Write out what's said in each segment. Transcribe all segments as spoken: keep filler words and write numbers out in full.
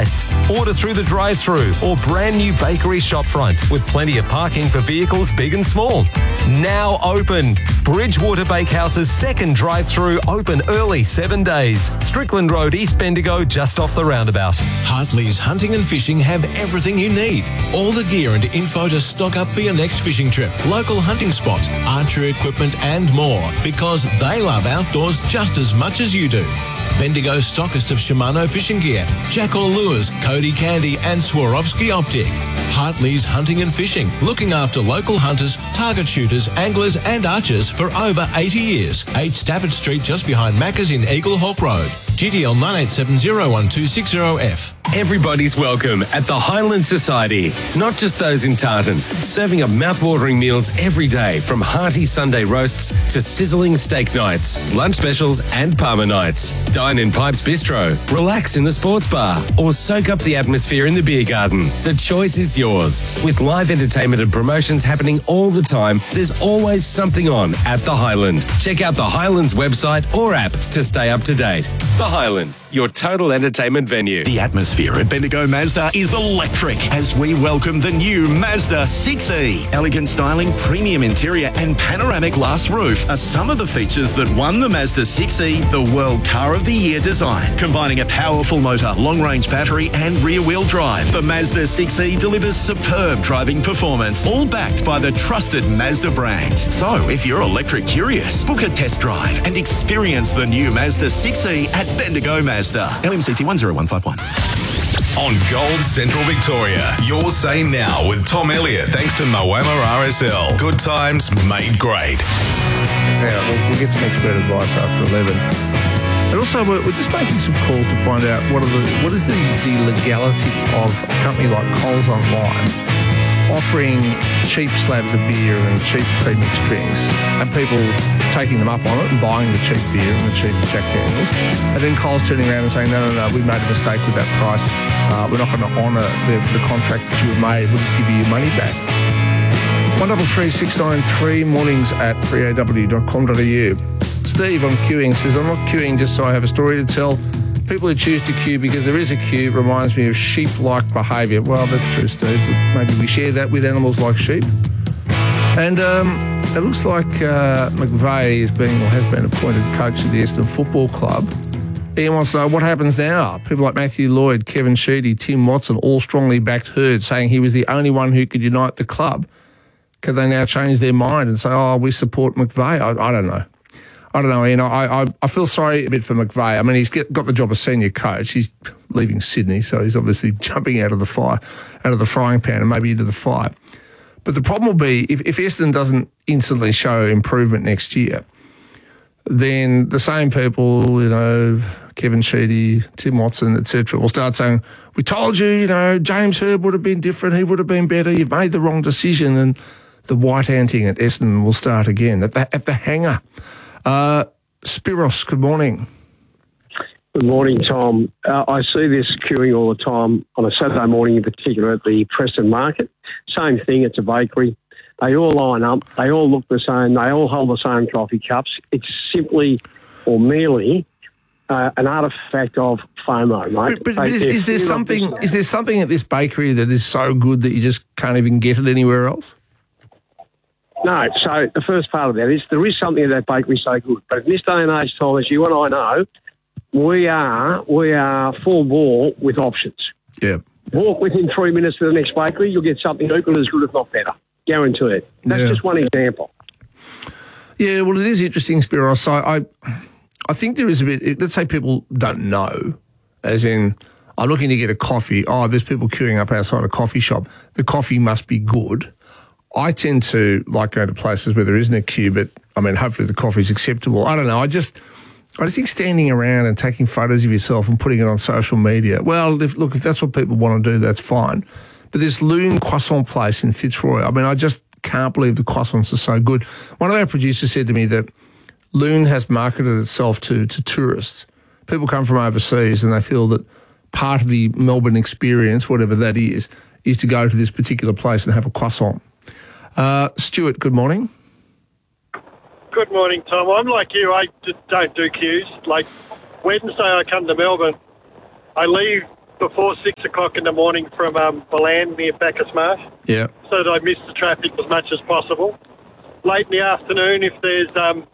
price. Order through the drive-thru or brand new bakery shopfront with plenty of parking for vehicles big and small. Now open. Bridgewater Bakehouse's second drive-thru open early seven days. Strickland Road, East Bendigo, just off the roundabout. Hartley's Hunting and Fishing have everything you need. All the gear and info to stock up for your next fishing trip. Local hunting spots, archery equipment and more, because they love outdoors just as much as you do. Bendigo stockist of Shimano fishing gear, Jackal Lures, Cody Candy and Swarovski Optic. Hartley's Hunting and Fishing, looking after local hunters, target shooters, anglers and archers for over eighty years. eight Stafford Street, just behind Macca's in Eagle Hawk Road. G D L nine eight seven zero one two six zero F. Everybody's welcome at the Highland Society. Not just those in Tartan. Serving up mouth-watering meals every day, from hearty Sunday roasts to sizzling steak nights, lunch specials and Parma nights. Dine in Pipes Bistro, relax in the sports bar, or soak up the atmosphere in the beer garden. The choice is yours. With live entertainment and promotions happening all the time, there's always something on at the Highland. Check out the Highlands website or app to stay up to date. The Highland, your total entertainment venue. The atmosphere at Bendigo Mazda is electric as we welcome the new Mazda six E. Elegant styling, premium interior and panoramic glass roof are some of the features that won the Mazda six E the World Car of the Year design. Combining a powerful motor, long-range battery and rear-wheel drive, the Mazda six E delivers superb driving performance, all backed by the trusted Mazda brand. So if you're electric curious, book a test drive and experience the new Mazda six E at Bendigo Mazda. L M C T one zero one five one. On Gold Central Victoria, your say now with Tom Elliott, thanks to Moama R S L. Good times made great. Yeah, we'll, we'll get some expert advice after eleven. And also, we're, we're just making some calls to find out what are the what is the, the legality of a company like Coles Online offering cheap slabs of beer and cheap premixed drinks, and people taking them up on it and buying the cheap beer and the cheap Jack Daniels, and then Coles turning around and saying, no, no, no, we made a mistake with that price. Uh, we're not going to honour the, the contract that you have made. We'll just give you your money back. one double three six nine three, mornings at three a w dot com dot a u. Steve on queuing says, I'm not queuing just so I have a story to tell. People who choose to queue because there is a queue reminds me of sheep-like behaviour. Well, that's true, Steve. Maybe we share that with animals like sheep. And um, it looks like uh, McVeigh is being or has been appointed coach of the Essendon Football Club. Ian wants to know what happens now. People like Matthew Lloyd, Kevin Sheedy, Tim Watson all strongly backed Hurd, saying he was the only one who could unite the club. Could they now change their mind and say, oh, we support McVeigh? I, I don't know. I don't know, Ian. I, I I feel sorry a bit for McVeigh. I mean, he's get, got the job as senior coach. He's leaving Sydney, so he's obviously jumping out of the fire, out of the frying pan and maybe into the fire. But the problem will be if, if Essendon doesn't instantly show improvement next year, then the same people, you know, Kevin Sheedy, Tim Watson, et cetera, will start saying, we told you, you know, James Hird would have been different. He would have been better. You've made the wrong decision. And the white-anting at Essendon will start again at the, at the hangar. Uh, Spiros, good morning. Good morning, Tom. Uh, I see this queuing all the time on a Saturday morning in particular at the Preston Market. Same thing, it's a bakery. They all line up. They all look the same. They all hold the same coffee cups. It's simply or merely uh, an artefact of FOMO, mate. But, but is, is there something? Is there something at this bakery that is so good that you just can't even get it anywhere else? No. So the first part of that is there is something at that bakery so good. But in this day and age, Tom, as you and I know, we are we are full ball with options. Yeah. Walk within three minutes to the next bakery, you'll get something equal as good, if not better. Guarantee it. That's yeah. just one example. Yeah, well, it is interesting, Spiros. So I, I think there is a bit. Let's say people don't know, as in, I'm looking to get a coffee. Oh, there's people queuing up outside a coffee shop. The coffee must be good. I tend to like going to places where there isn't a queue, but I mean, hopefully the coffee's acceptable. I don't know. I just, I just think standing around and taking photos of yourself and putting it on social media. Well, if, look, if that's what people want to do, that's fine. But this Loon croissant place in Fitzroy, I mean, I just can't believe the croissants are so good. One of our producers said to me that Loon has marketed itself to to tourists. People come from overseas and they feel that part of the Melbourne experience, whatever that is, is to go to this particular place and have a croissant. Uh, Stuart, good morning. Good morning, Tom. I'm like you. I just don't do queues. Like Wednesday, I come to Melbourne. I leave before six o'clock in the morning from um, Baland near Bacchus Marsh, Yeah. so that I miss the traffic as much as possible. Late in the afternoon, if there's um,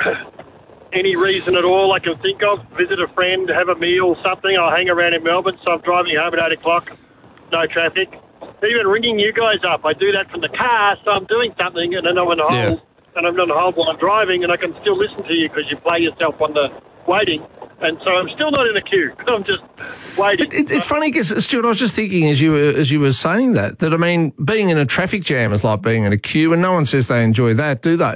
any reason at all I can think of, visit a friend, have a meal, something, I'll hang around in Melbourne, so I'm driving home at eight o'clock, no traffic. Even ringing you guys up, I do that from the car, so I'm doing something and then I'm on hold, Yeah. and I'm on hold while I'm driving, and I can still listen to you because you play yourself on the waiting. And so I'm still not in a queue. I'm just waiting. It, it, it's funny because, Stuart, I was just thinking as you were as you were saying that, that, I mean, being in a traffic jam is like being in a queue, and no one says they enjoy that, do they?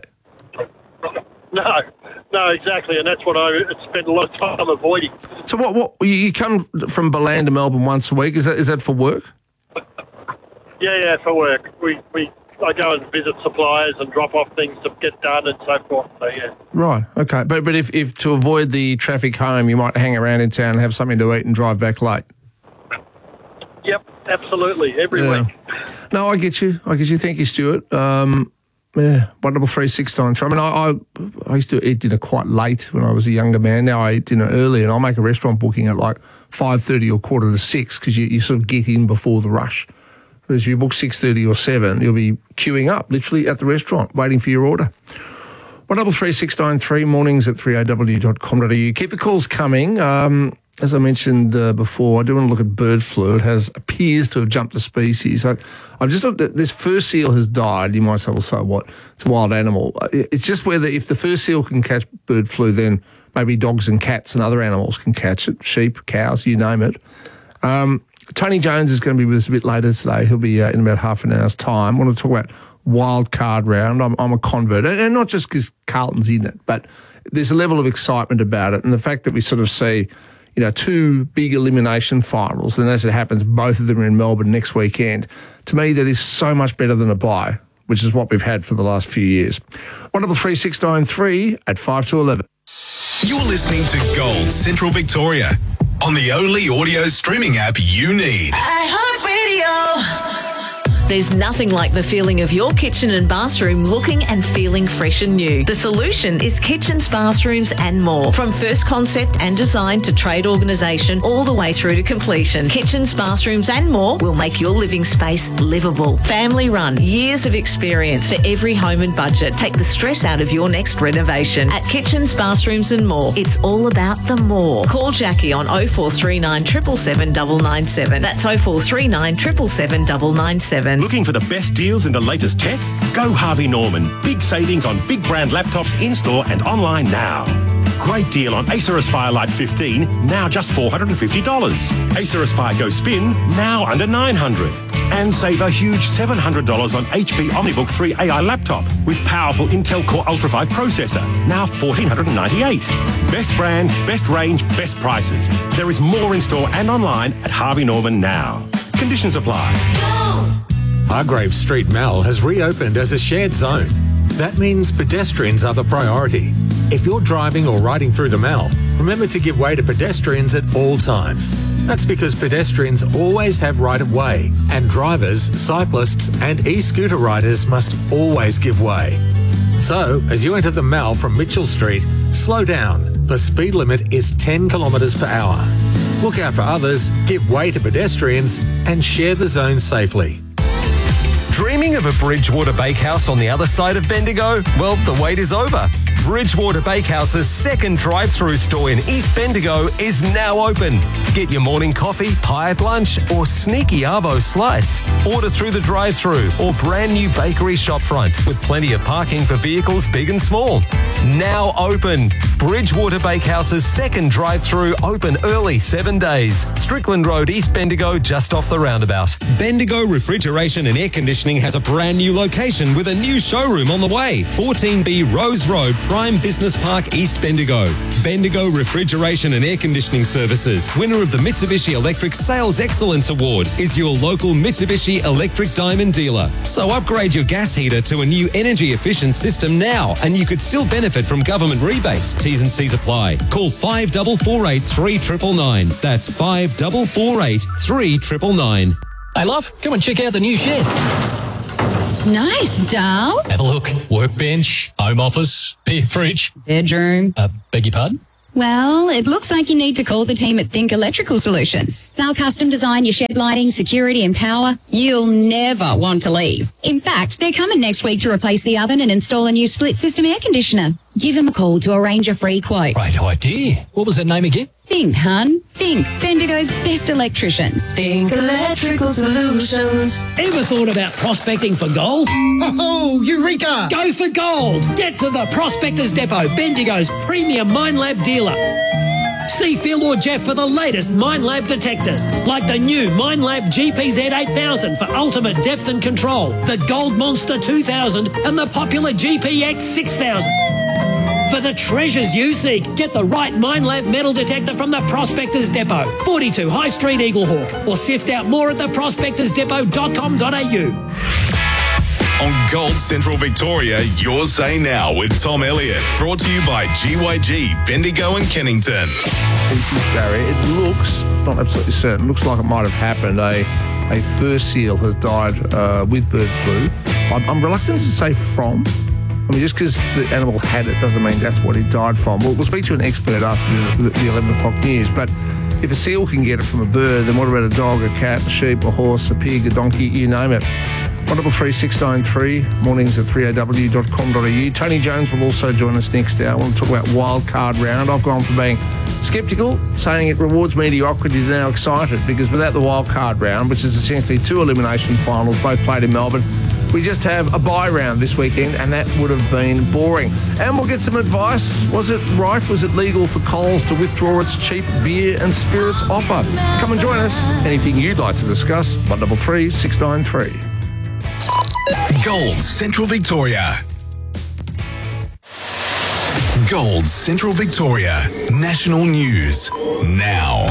No, no, exactly. And that's what I spend a lot of time avoiding. So what, what you you come from Baland to Melbourne once a week, is that is that for work? Yeah, yeah, for work. We, we, I go and visit suppliers and drop off things to get done and so forth. So, yeah. Right, okay. But but if, if to avoid the traffic home, you might hang around in town and have something to eat and drive back late. Yep, absolutely. Every Yeah. week. No, I get you. I get you. Thank you, Stuart. Um, yeah, one double three six nine three. I mean, I, I I used to eat dinner quite late when I was a younger man. Now I eat dinner early, and I'll make a restaurant booking at like five thirty or quarter to six because you, you sort of get in before the rush. Whereas if you book six thirty or seven, you'll be queuing up literally at the restaurant waiting for your order. one double three six nine three, mornings at three a w dot com dot a u. Keep the calls coming. Um, as I mentioned uh, before, I do want to look at bird flu. It has appears to have jumped a species. I, I've just looked at this fur seal has died. You might say, well, so what? It's a wild animal. It's just whether if the fur seal can catch bird flu, then maybe dogs and cats and other animals can catch it. Sheep, cows, you name it. Um, Tony Jones is going to be with us a bit later today. He'll be uh, in about half an hour's time. I want to talk about wild card round. I'm, I'm a convert, and not just because Carlton's in it, but there's a level of excitement about it, and the fact that we sort of see, you know, two big elimination finals, and as it happens, both of them are in Melbourne next weekend. To me, that is so much better than a bye, which is what we've had for the last few years. one double three six nine three at five to eleven. You're listening to Gold Central Victoria on the only audio streaming app you need. iHeartRadio. There's nothing like the feeling of your kitchen and bathroom looking and feeling fresh and new. The solution is kitchens, bathrooms and more. From first concept and design to trade organisation all the way through to completion. Kitchens, bathrooms and more will make your living space livable. Family run, years of experience for every home and budget. Take the stress out of your next renovation. At Kitchens, Bathrooms and More, it's all about the more. Call Jackie on oh four three nine, seven seven seven, nine nine seven. That's oh four three nine, seven seven seven, nine nine seven. Looking for the best deals and the latest tech? Go Harvey Norman. Big savings on big brand laptops in-store and online now. Great deal on Acer Aspire Lite fifteen, now just four hundred fifty dollars. Acer Aspire Go Spin, now under nine hundred dollars. And save a huge seven hundred dollars on H P OmniBook three A I laptop with powerful Intel Core Ultra five processor, now one thousand four hundred ninety-eight dollars. Best brands, best range, best prices. There is more in-store and online at Harvey Norman now. Conditions apply. Hargrave Street Mall has reopened as a shared zone. That means pedestrians are the priority. If you're driving or riding through the mall, remember to give way to pedestrians at all times. That's because pedestrians always have right of way, and drivers, cyclists and e-scooter riders must always give way. So, as you enter the mall from Mitchell Street, slow down. The speed limit is ten kilometres per hour. Look out for others, give way to pedestrians and share the zone safely. Dreaming of a Bridgewater Bakehouse on the other side of Bendigo? Well, the wait is over. Bridgewater Bakehouse's second drive-through store in East Bendigo is now open. Get your morning coffee, pie at lunch, or sneaky arvo slice. Order through the drive-through or brand new bakery shopfront with plenty of parking for vehicles big and small. Now open. Bridgewater Bakehouse's second drive-through open early seven days. Strickland Road, East Bendigo, just off the roundabout. Bendigo Refrigeration and Air Conditioning has a brand new location with a new showroom on the way. fourteen B Rose Road, Prime Business Park, East Bendigo. Bendigo Refrigeration and Air Conditioning Services, winner of the Mitsubishi Electric Sales Excellence Award, is your local Mitsubishi Electric Diamond dealer. So upgrade your gas heater to a new energy efficient system now, and you could still benefit from government rebates. T's and C's apply. Call five four four eight, three nine nine nine. That's five four four eight, three nine nine nine. Hey, love, come and check out the new shed. Nice, doll. Have a look. Workbench, home office, beer fridge. Bedroom. Uh, beg your pardon? Well, it looks like you need to call the team at Think Electrical Solutions. They'll custom design your shed lighting, security and power. You'll never want to leave. In fact, they're coming next week to replace the oven and install a new split system air conditioner. Give them a call to arrange a free quote. Great idea. What was that name again? Think, hun. Think. Bendigo's best electricians. Think Electrical Solutions. Ever thought about prospecting for gold? Oh, Eureka! Go for gold. Get to the Prospectors Depot, Bendigo's premium Minelab dealer. See Phil or Jeff for the latest Minelab detectors, like the new Minelab G P Z eight thousand for ultimate depth and control, the Gold Monster two thousand and the popular G P X six thousand. For the treasures you seek, get the right Minelab metal detector from the Prospectors Depot, forty-two High Street, Eaglehawk, or sift out more at the prospectors depot dot com dot a u. On Gold Central Victoria, Your Say Now with Tom Elliott. Brought to you by G Y G, Bendigo and Kennington. Species barrier. It looks, it's not absolutely certain, looks like it might have happened. A a fur seal has died uh, with bird flu. I'm, I'm reluctant to say from. I mean, just because the animal had it doesn't mean that's what it died from. We'll, we'll speak to an expert after the, the eleven o'clock news, but if a seal can get it from a bird, then what about a dog, a cat, a sheep, a horse, a pig, a donkey, you name it. one double three six nine three, mornings at three a w dot com dot a u. Tony Jones will also join us next hour. I want to talk about wild card round. I've gone from being sceptical, saying it rewards mediocrity, to now excited, because without the wild card round, which is essentially two elimination finals, both played in Melbourne, we just have a bye round this weekend, and that would have been boring. And we'll get some advice. Was it right? Was it legal for Coles to withdraw its cheap beer and spirits offer? Come and join us. Anything you'd like to discuss, one double three six nine three. Gold Central Victoria. Gold Central Victoria. National News now.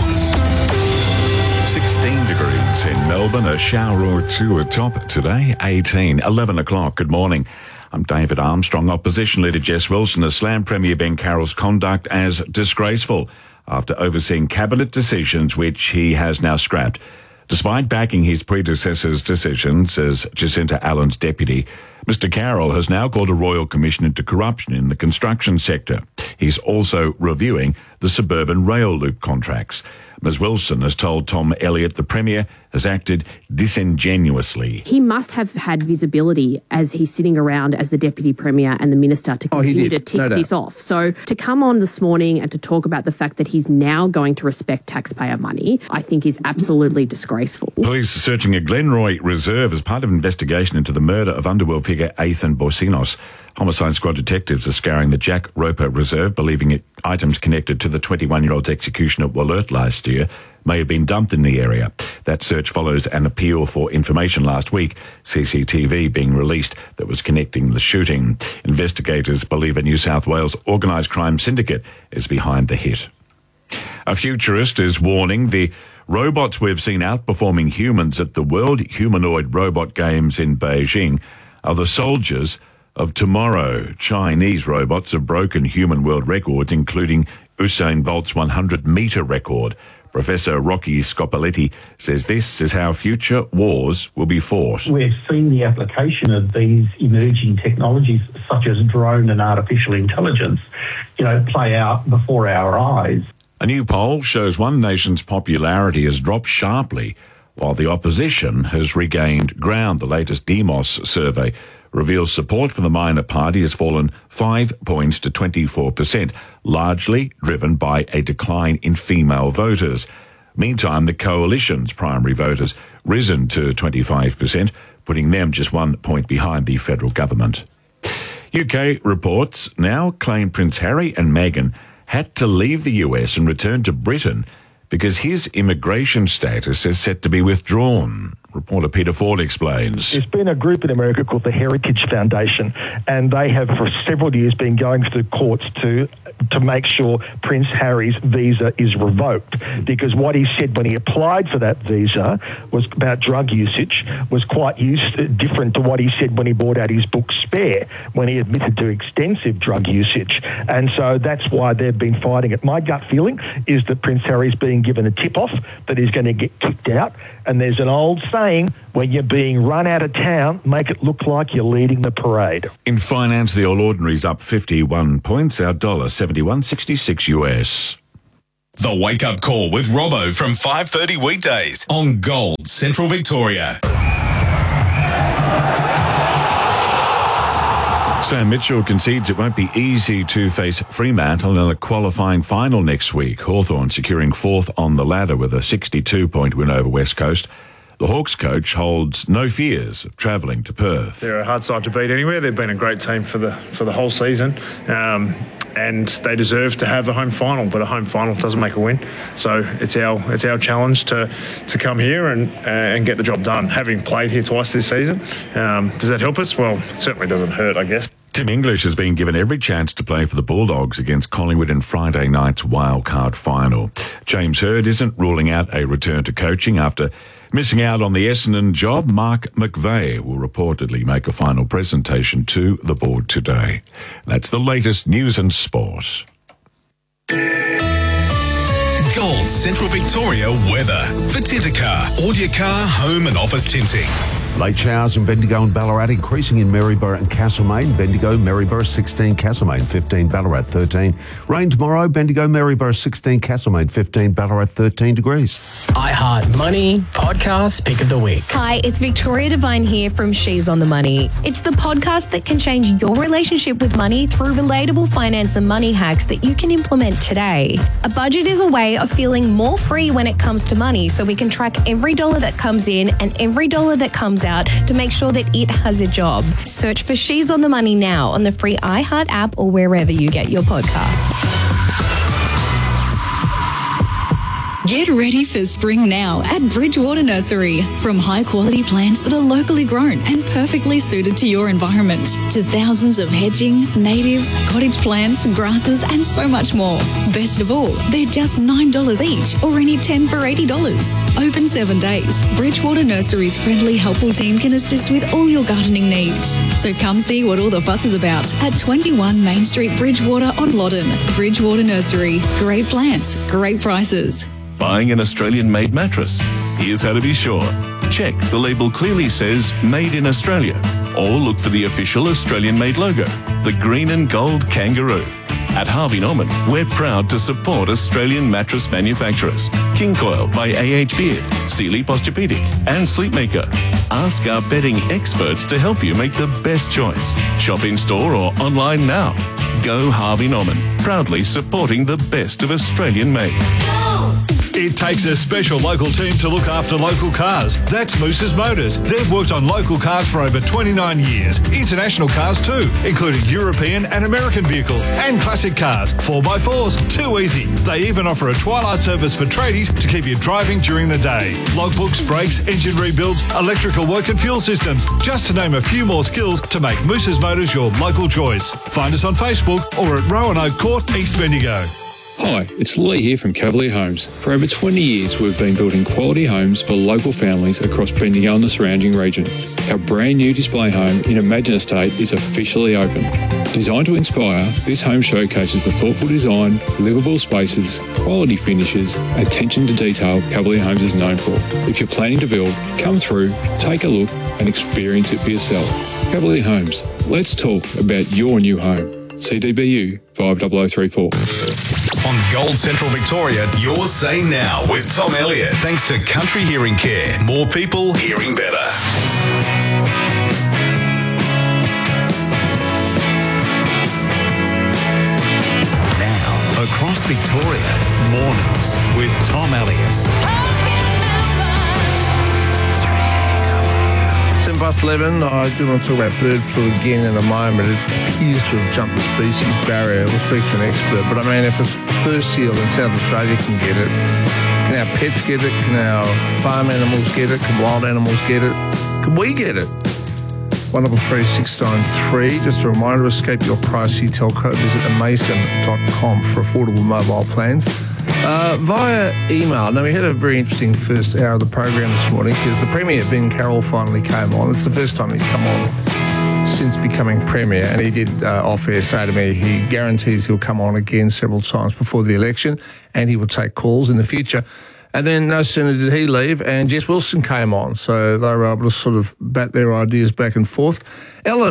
sixteen degrees in Melbourne, a shower or two atop today, eighteen, eleven o'clock. Good morning. I'm David Armstrong. Opposition Leader Jess Wilson has slammed Premier Ben Carroll's conduct as disgraceful after overseeing cabinet decisions which he has now scrapped. Despite backing his predecessor's decisions as Jacinta Allen's deputy, Mister Carroll has now called a royal commission into corruption in the construction sector. He's also reviewing the suburban rail loop contracts. Miz Wilson has told Tom Elliott the Premier has acted disingenuously. He must have had visibility as he's sitting around as the Deputy Premier and the Minister to continue oh, to tick no this off. So to come on this morning and to talk about the fact that he's now going to respect taxpayer money, I think is absolutely disgraceful. Police are searching a Glenroy reserve as part of an investigation into the murder of underworld figure Ethan Borsinos. Homicide Squad detectives are scouring the Jack Roper Reserve, believing it items connected to the twenty-one-year-old's execution at Wollert last year may have been dumped in the area. That search follows an appeal for information last week, C C T V being released that was connecting the shooting. Investigators believe a New South Wales organised crime syndicate is behind the hit. A futurist is warning the robots we've seen outperforming humans at the World Humanoid Robot Games in Beijing are the soldiers of tomorrow. Chinese robots have broken human world records, including Usain Bolt's one hundred metre record. Professor Rocky Scopoletti says this is how future wars will be fought. We've seen the application of these emerging technologies, such as drone and artificial intelligence, you know, play out before our eyes. A new poll shows one nation's popularity has dropped sharply, while the opposition has regained ground. The latest Demos survey reveals support for the minor party has fallen five points to twenty-four percent, largely driven by a decline in female voters. Meantime, the coalition's primary voters risen to twenty-five percent, putting them just one point behind the federal government. U K reports now claim Prince Harry and Meghan had to leave the U S and return to Britain because his immigration status is set to be withdrawn. Reporter Peter Ford explains. There's been a group in America called the Heritage Foundation, and they have for several years been going through courts to to make sure Prince Harry's visa is revoked, because what he said when he applied for that visa was about drug usage was quite used, different to what he said when he brought out his book Spare, when he admitted to extensive drug usage. And so that's why they've been fighting it. My gut feeling is that Prince Harry's being given a tip-off that he's going to get kicked out. And there's an old saying, when you're being run out of town, make it look like you're leading the parade. In finance, the All Ordinary's up fifty-one points. Our dollar seven seventy-one sixty-six U S. The Wake Up Call with Robbo from five thirty weekdays on Gold Central Victoria. Sam Mitchell concedes it won't be easy to face Fremantle in a qualifying final next week. Hawthorn securing fourth on the ladder with a sixty-two point win over West Coast. The Hawks coach holds no fears of travelling to Perth. They're a hard side to beat anywhere. They've been a great team for the for the whole season, um, and they deserve to have a home final. But a home final doesn't make a win, so it's our it's our challenge to to come here and uh, and get the job done. Having played here twice this season, um, does that help us? Well, it certainly doesn't hurt, I guess. Tim English has been given every chance to play for the Bulldogs against Collingwood in Friday night's wildcard final. James Hird isn't ruling out a return to coaching after missing out on the Essendon job. Mark McVeigh will reportedly make a final presentation to the board today. That's the latest news and sport. Gold Central Victoria weather for Tintercar. All your car, home and office tinting. Late showers in Bendigo and Ballarat, increasing in Maryborough and Castlemaine. Bendigo, Maryborough sixteen, Castlemaine fifteen, Ballarat thirteen. Rain tomorrow, Bendigo, Maryborough sixteen, Castlemaine fifteen, Ballarat thirteen degrees. iHeart Money Podcast Pick of the Week. Hi, it's Victoria Devine here from She's on the Money. It's the podcast that can change your relationship with money through relatable finance and money hacks that you can implement today. A budget is a way of feeling more free when it comes to money, so we can track every dollar that comes in and every dollar that comes out to make sure that it has a job. Search for She's on the Money now on the free iHeart app or wherever you get your podcasts. Get ready for spring now at Bridgewater Nursery. From high-quality plants that are locally grown and perfectly suited to your environment, to thousands of hedging, natives, cottage plants, grasses, and so much more. Best of all, they're just nine dollars each or any ten for eighty dollars. Open seven days. Bridgewater Nursery's friendly, helpful team can assist with all your gardening needs. So come see what all the fuss is about at twenty-one Main Street, Bridgewater on Loddon. Bridgewater Nursery. Great plants, great prices. Buying an Australian-made mattress? Here's how to be sure. Check the label clearly says Made in Australia, or look for the official Australian-made logo, the green and gold kangaroo. At Harvey Norman, we're proud to support Australian mattress manufacturers. King Coil by A H Beard, Sealy Posturepedic, and Sleepmaker. Ask our bedding experts to help you make the best choice. Shop in store or online now. Go Harvey Norman, proudly supporting the best of Australian-made. It takes a special local team to look after local cars. That's Moose's Motors. They've worked on local cars for over twenty-nine years. International cars too, including European and American vehicles and classic cars. four by fours, too easy. They even offer a twilight service for tradies to keep you driving during the day. Logbooks, brakes, engine rebuilds, electrical work and fuel systems. Just to name a few more skills to make Moose's Motors your local choice. Find us on Facebook or at Roanoke Court, East Bendigo. Hi, it's Lee here from Cavalier Homes. For over twenty years, we've been building quality homes for local families across Bendigo and the surrounding region. Our brand new display home in Imagine Estate is officially open. Designed to inspire, this home showcases the thoughtful design, livable spaces, quality finishes, attention to detail Cavalier Homes is known for. If you're planning to build, come through, take a look and experience it for yourself. Cavalier Homes, let's talk about your new home. C D B U five zero zero three four. On Gold Central Victoria, your say now with Tom Elliott. Thanks to Country Hearing Care. More people hearing better. Now, across Victoria, mornings with Tom Elliott. seven past eleven, I do want to talk about bird flu again in a moment. It appears to have jumped the species barrier. We'll speak to an expert. But I mean, if a fur seal in South Australia can get it, can our pets get it? Can our farm animals get it? Can wild animals get it? Can we get it? one double three six nine three. Just a reminder, escape your pricey telco. Visit amason dot com for affordable mobile plans. Uh, via email. Now, we had a very interesting first hour of the program this morning because the Premier, Ben Carroll, finally came on. It's the first time he's come on since becoming Premier, and he did uh, off-air say to me he guarantees he'll come on again several times before the election and he will take calls in the future. And then no sooner did he leave and Jess Wilson came on, so they were able to sort of bat their ideas back and forth. Ellen,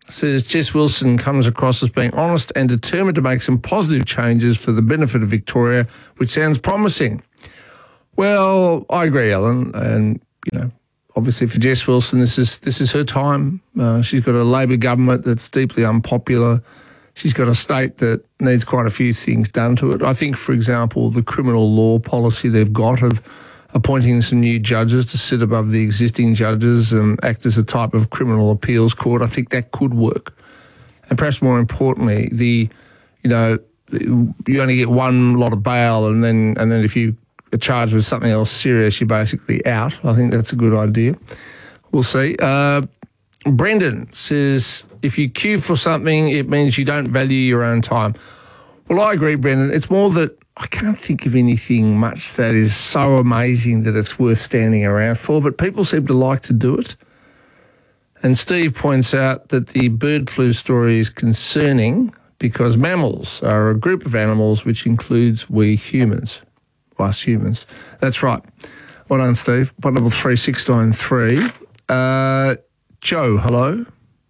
says Jess Wilson comes across as being honest and determined to make some positive changes for the benefit of Victoria, which sounds promising. Well, I agree, Ellen, and, you know, obviously for Jess Wilson, this is this is her time. Uh, she's got a Labor government that's deeply unpopular. She's got a state that needs quite a few things done to it. I think, for example, the criminal law policy they've got of appointing some new judges to sit above the existing judges and act as a type of criminal appeals court, I think that could work. And perhaps more importantly, the, you know, you only get one lot of bail, and then and then if you are charged with something else serious, you're basically out. I think that's a good idea. We'll see. Uh, Brendan says, if you queue for something, it means you don't value your own time. Well, I agree, Brendan. It's more that I can't think of anything much that is so amazing that it's worth standing around for, but people seem to like to do it. And Steve points out that the bird flu story is concerning because mammals are a group of animals which includes we humans, us humans. That's right. Well done, Steve. One double three six nine three. Uh, Joe, hello.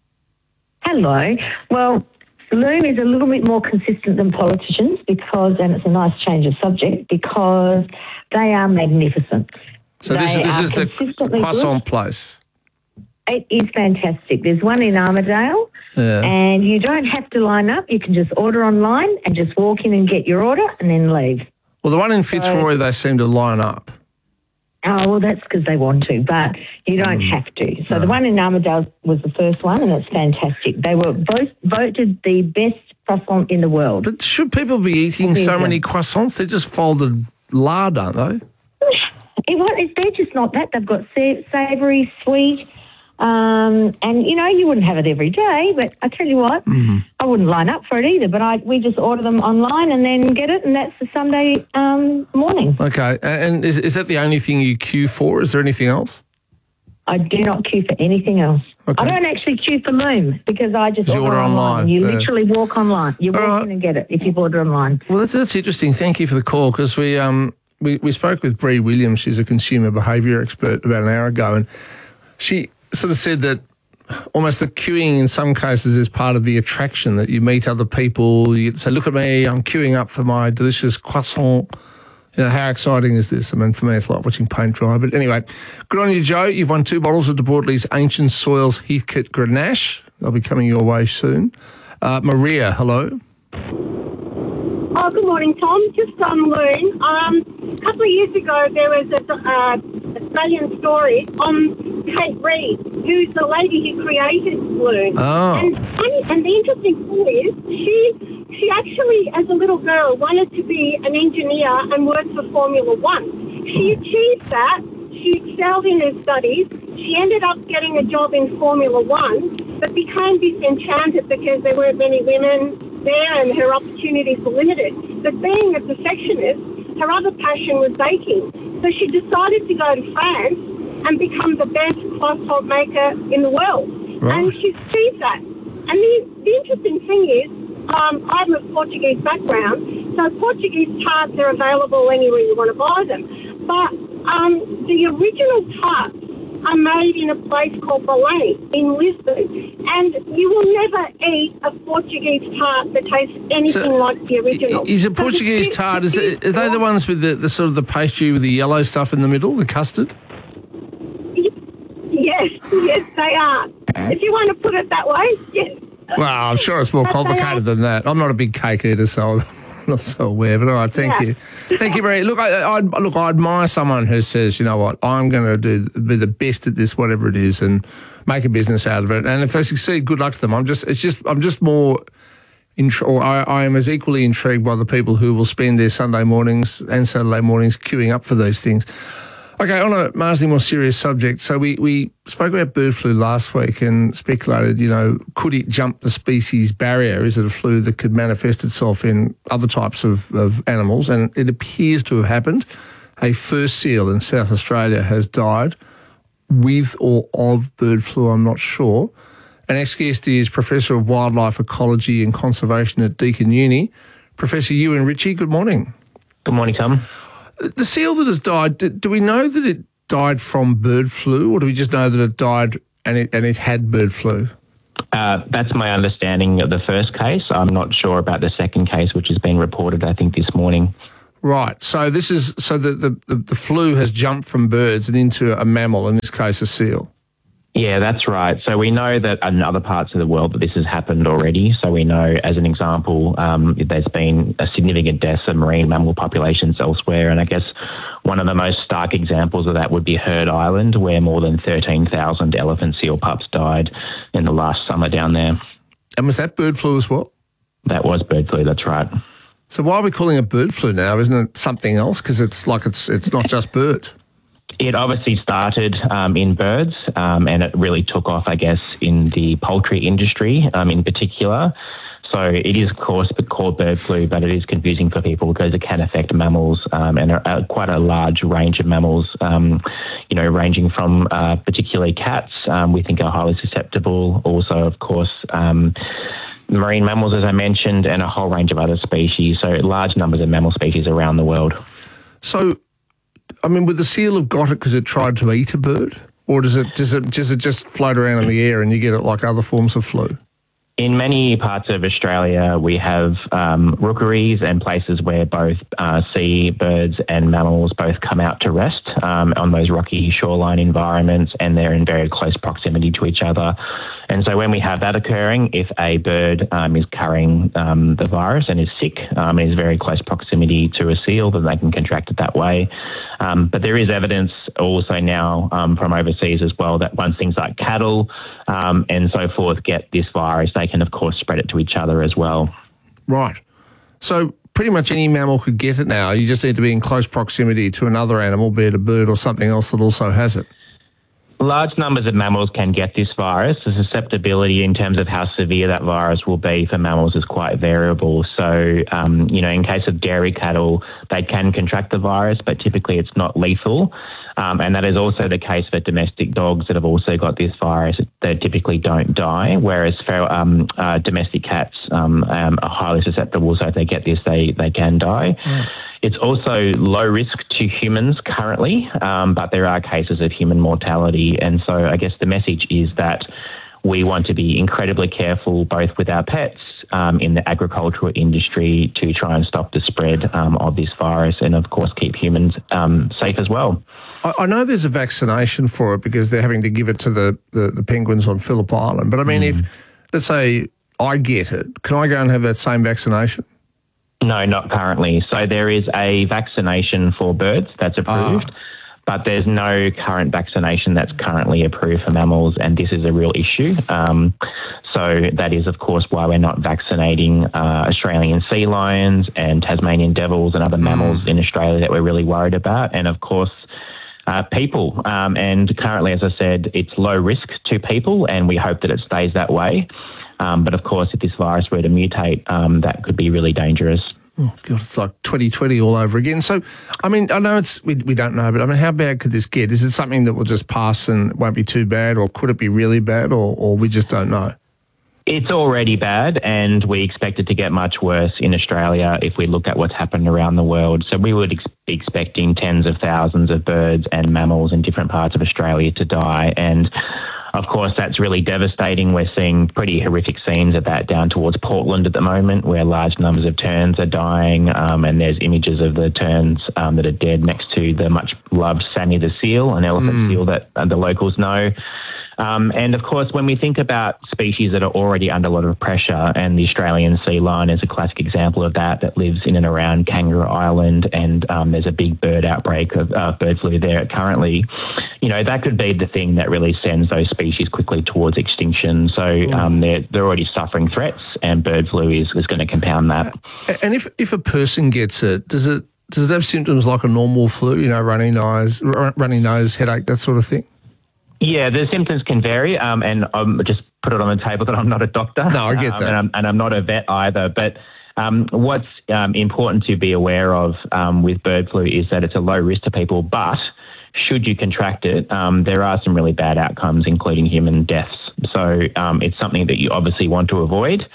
Hello. Well, Loom is a little bit more consistent than politicians because, and it's a nice change of subject, because they are magnificent. So this, They this are is the consistently croissant good. place. It is fantastic. There's one in Armidale, Yeah. and you don't have to line up. You can just order online and just walk in and get your order and then leave. Well, the one in Fitzroy, they seem to line up. Oh, well, that's because they want to, but you don't have to. So the one in Armidale was the first one, and it's fantastic. They were both voted the best croissant in the world. But should people be eating so many croissants? They're just folded lard, aren't they? It, well, it's, they're just not that. They've got sa- savoury, sweet, um, and, you know, you wouldn't have it every day, but I tell you what, I wouldn't line up for it either, but I we just order them online and then get it, and that's the Sunday um, morning. Okay. And is, is that the only thing you queue for? Is there anything else? I do not queue for anything else. Okay. I don't actually queue for Loom because I just You order, order online. online, You yeah. literally walk online. You walk in and get it if you order online. Well, that's, that's interesting. Thank you for the call, because we, um, we, we spoke with Bree Williams. She's a consumer behaviour expert about an hour ago, and she sort of said that almost the queuing in some cases is part of the attraction, that you meet other people, you say, look at me, I'm queuing up for my delicious croissant. You know, how exciting is this? I mean, for me, it's like watching paint dry. But anyway, good on you, Joe. You've won two bottles of De Bortley's Ancient Soils Heathcote Grenache. They'll be coming your way soon. Uh, Maria, hello. Oh, good morning, Tom. Just on Loon. Um, a couple of years ago, there was an uh, Australian story on Kate Reid, who's the lady who created Loon. Oh. And, and the interesting thing is, she she actually, as a little girl, wanted to be an engineer and work for Formula One. She achieved that. She excelled in her studies. She ended up getting a job in Formula One, but became disenchanted because there weren't many women there and her opportunities were limited. But being a perfectionist, her other passion was baking. So she decided to go to France and become the best croissant maker in the world. Right. And she's achieved that. And the, the interesting thing is, um, I have a Portuguese background, so Portuguese tarts are available anywhere you want to buy them. But um, the original tarts are made in a place called Belém in Lisbon, and you will never eat a Portuguese tart that tastes anything So, like the original. Is a So the Portuguese big- tart, is it, are they the ones with the, the sort of the pastry with the yellow stuff in the middle, the custard? Yes, yes, they are. If you want to put it that way, yes. Well, I'm sure it's more But they complicated than that. I'm not a big cake eater, so I'm not so aware. But all right, thank Yeah. you, thank you, Marie. Look, I, I look, I admire someone who says, you know what, I'm going to do be the best at this, whatever it is, and make a business out of it. And if they succeed, good luck to them. I'm just, it's just, I'm just more. Intri- or I, I am as equally intrigued by the people who will spend their Sunday mornings and Saturday mornings queuing up for these things. Okay, on a marginally more serious subject, so we, we spoke about bird flu last week and speculated, you know, could it jump the species barrier? Is it a flu that could manifest itself in other types of, of animals? And it appears to have happened. A fur seal in South Australia has died with or of bird flu, I'm not sure. Our next guest is Professor of Wildlife Ecology and Conservation at Deakin Uni, Professor Ewan Ritchie. Good morning. Good morning, Tom. The seal that has died, do, do we know that it died from bird flu, or do we just know that it died and it and it had bird flu? Uh, that's my understanding of the first case. I'm not sure about the second case, which has been reported, I think, this morning. Right. So this is so the, the, the, the flu has jumped from birds and into a mammal, in this case a seal. Yeah, that's right. So we know that in other parts of the world that this has happened already. So we know, as an example, um, there's been a significant deaths of marine mammal populations elsewhere. And I guess one of the most stark examples of that would be Heard Island, where more than thirteen thousand elephant seal pups died in the last summer down there. And was that bird flu as well? That was bird flu, that's right. So why are we calling it bird flu now? Isn't it something else? Because it's like it's it's not just birds. It obviously started um, in birds um, and it really took off, I guess, in the poultry industry um, in particular. So it is, of course, called bird flu, but it is confusing for people because it can affect mammals um, and are, uh, quite a large range of mammals, um, you know, ranging from uh, particularly cats, um, we think are highly susceptible. Also, of course, um, marine mammals, as I mentioned, and a whole range of other species. So large numbers of mammal species around the world. So, I mean, would the seal have got it because it tried to eat a bird? Or does it, does it, does it just float around in the air and you get it like other forms of flu? In many parts of Australia, we have um, rookeries and places where both uh, sea birds and mammals both come out to rest um, on those rocky shoreline environments, and they're in very close proximity to each other. And so when we have that occurring, if a bird um, is carrying um, the virus and is sick um, and is very close proximity to a seal, then they can contract it that way. Um, but there is evidence also now um, from overseas as well that once things like cattle um, and so forth get this virus, they can, of course, spread it to each other as well. Right. So pretty much any mammal could get it now. You just need to be in close proximity to another animal, be it a bird or something else that also has it. Large numbers of mammals can get this virus. The susceptibility in terms of how severe that virus will be for mammals is quite variable. So, um, you know, in case of dairy cattle, they can contract the virus, but typically it's not lethal. Um, and that is also the case for domestic dogs that have also got this virus. They typically don't die, whereas for um, uh, domestic cats um, um, are highly susceptible. So if they get this, they, they can die. Mm. It's also low risk to humans currently, um, but there are cases of human mortality. And so I guess the message is that we want to be incredibly careful both with our pets um, in the agricultural industry to try and stop the spread um, of this virus and, of course, keep humans um, safe as well. I, I know there's a vaccination for it because they're having to give it to the, the, the penguins on Phillip Island. But, I mean, mm. if, let's say, I get it, can I go and have that same vaccination? No, not currently. So there is a vaccination for birds that's approved, ah. but there's no current vaccination that's currently approved for mammals, and this is a real issue. Um, so that is, of course, why we're not vaccinating uh, Australian sea lions and Tasmanian devils and other mm. mammals in Australia that we're really worried about. And, of course, Uh, people. Um, and currently, as I said, it's low risk to people, and we hope that it stays that way. Um, but, of course, if this virus were to mutate, um, that could be really dangerous. Oh, God, it's like twenty twenty all over again. So, I mean, I know it's we, we don't know, but, I mean, how bad could this get? Is it something that will just pass and won't be too bad, or could it be really bad, or, or we just don't know? It's already bad, and we expect it to get much worse in Australia if we look at what's happened around the world. So we would ex- be expecting tens of thousands of birds and mammals in different parts of Australia to die. And, of course, that's really devastating. We're seeing pretty horrific scenes of that down towards Portland at the moment, where large numbers of terns are dying, um, and there's images of the terns um, that are dead next to the much-loved Sammy the seal, an elephant mm. seal that uh, the locals know. Um, and, of course, when we think about species that are already under a lot of pressure, and the Australian sea lion is a classic example of that, that lives in and around Kangaroo Island, and um, there's a big bird outbreak of uh, bird flu there currently, you know, that could be the thing that really sends those species quickly towards extinction. So um, they're, they're already suffering threats, and bird flu is, is going to compound that. And if, if a person gets it, does it does it have symptoms like a normal flu, you know, runny nose, runny nose, headache, that sort of thing? Yeah, the symptoms can vary, um, and I'm just put it on the table that I'm not a doctor. No, I get um, that. And I'm, and I'm not a vet either. But um, what's um, important to be aware of um, with bird flu is that it's a low risk to people, but should you contract it, um, there are some really bad outcomes, including human deaths. So um, it's something that you obviously want to avoid.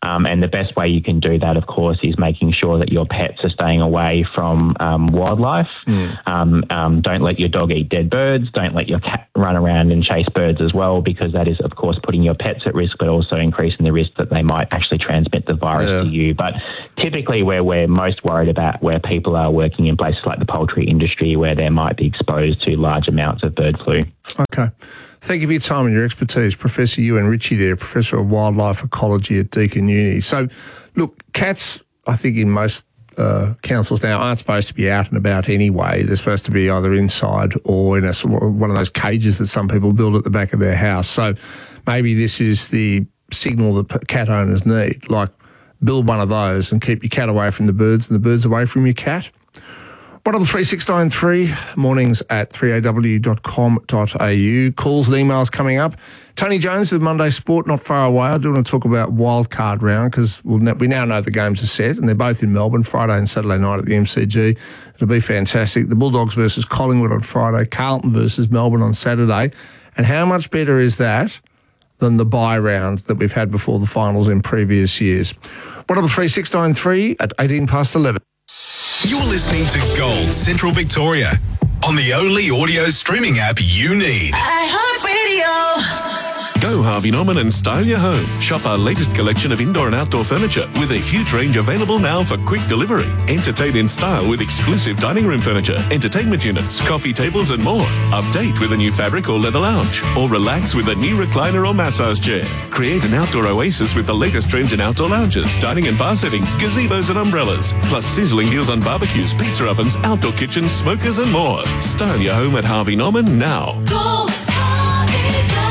Um, and the best way you can do that, of course, is making sure that your pets are staying away from um, wildlife. Mm. Um, um, don't let your dog eat dead birds. Don't let your cat run around and chase birds as well, because that is, of course, putting your pets at risk, but also increasing the risk that they might actually transmit the virus yeah. to you. But typically where we're most worried about where people are working in places like the poultry industry, where they might be exposed to large amounts of bird flu. Okay. Thank you for your time and your expertise. Professor Ewan Ritchie there, Professor of Wildlife Ecology at Deakin Uni. So, look, cats, I think in most uh, councils now, aren't supposed to be out and about anyway. They're supposed to be either inside or in a, one of those cages that some people build at the back of their house. So maybe this is the signal that cat owners need, like build one of those and keep your cat away from the birds and the birds away from your cat. one three six nine three, mornings at three a w dot com dot a u. Calls and emails coming up. Tony Jones with Monday Sport, not far away. I do want to talk about wildcard round because we'll ne- we now know the games are set and they're both in Melbourne, Friday and Saturday night at the M C G. It'll be fantastic. The Bulldogs versus Collingwood on Friday, Carlton versus Melbourne on Saturday. And how much better is that than the bye round that we've had before the finals in previous years? one three six nine three at eighteen past eleven. You're listening to Gold Central Victoria on the only audio streaming app you need. iHeartRadio. Go Harvey Norman and style your home. Shop our latest collection of indoor and outdoor furniture with a huge range available now for quick delivery. Entertain in style with exclusive dining room furniture, entertainment units, coffee tables and more. Update with a new fabric or leather lounge. Or relax with a new recliner or massage chair. Create an outdoor oasis with the latest trends in outdoor lounges, dining and bar settings, gazebos and umbrellas. Plus sizzling deals on barbecues, pizza ovens, outdoor kitchens, smokers and more. Style your home at Harvey Norman now. Go, Harvey, go.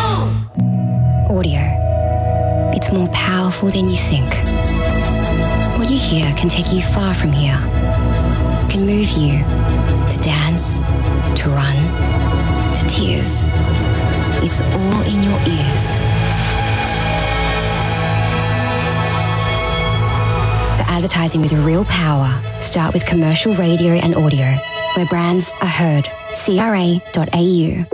Audio. It's more powerful than you think. What you hear can take you far from here. It can move you to dance, to run, to tears. It's all in your ears. The advertising with real power. Start with commercial radio and audio, where brands are heard. C R A dot A U.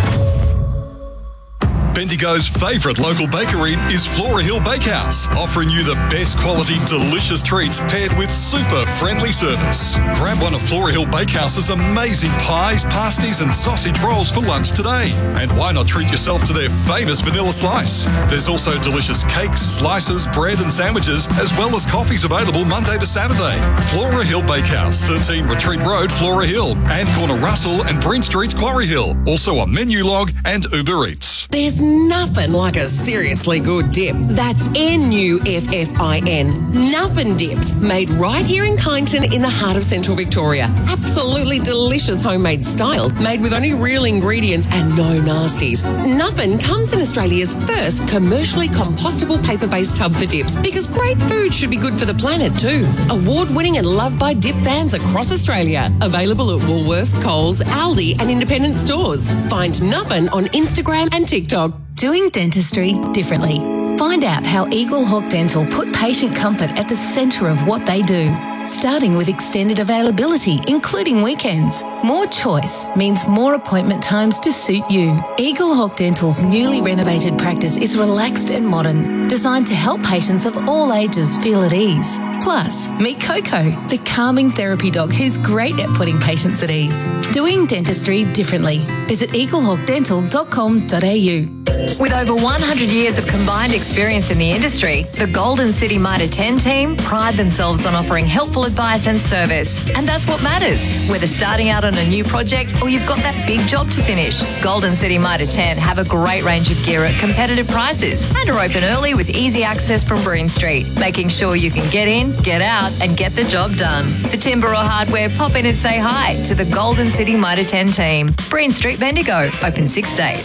Bendigo's favourite local bakery is Flora Hill Bakehouse, offering you the best quality, delicious treats paired with super friendly service. Grab one of Flora Hill Bakehouse's amazing pies, pasties and sausage rolls for lunch today. And why not treat yourself to their famous vanilla slice? There's also delicious cakes, slices, bread and sandwiches, as well as coffees available Monday to Saturday. Flora Hill Bakehouse, thirteen Retreat Road, Flora Hill, and corner Russell and Breen Street, Quarry Hill. Also on Menu Log and Uber Eats. There's nothing like a seriously good dip. That's N U F F I N. Nuffin Dips, made right here in Kyneton in the heart of Central Victoria. Absolutely delicious homemade style, made with only real ingredients and no nasties. Nuffin comes in Australia's first commercially compostable paper-based tub for dips, because great food should be good for the planet too. Award-winning and loved by dip fans across Australia. Available at Woolworths, Coles, Aldi and independent stores. Find Nuffin on Instagram and TikTok. Doing dentistry differently. Find out how Eagle Hawk Dental put patient comfort at the centre of what they do. Starting with extended availability, including weekends. More choice means more appointment times to suit you. Eagle Hawk Dental's newly renovated practice is relaxed and modern, designed to help patients of all ages feel at ease. Plus, meet Coco, the calming therapy dog who's great at putting patients at ease. Doing dentistry differently. Visit eagle hawk dental dot com dot a u. With over one hundred years of combined experience in the industry, the Golden City Mitre ten team pride themselves on offering helpful advice and service. And that's what matters, whether starting out on a new project or you've got that big job to finish. Golden City Mitre ten have a great range of gear at competitive prices and are open early with easy access from Breen Street, making sure you can get in, get out and get the job done. For timber or hardware, pop in and say hi to the Golden City Mitre ten team. Breen Street, Bendigo, open six days.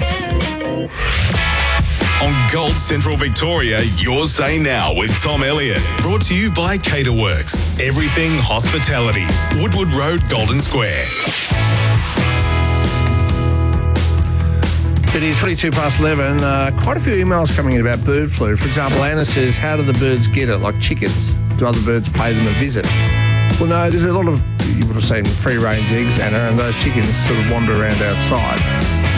On Gold Central Victoria, your Say Now with Tom Elliott. Brought to you by Caterworks. Everything hospitality. Woodward Road, Golden Square. But here, twenty-two past eleven, uh, quite a few emails coming in about bird flu. For example, Anna says, how do the birds get it? Like chickens. Do other birds pay them a visit? Well, no, there's a lot of, you would have seen free-range eggs, Anna, and those chickens sort of wander around outside.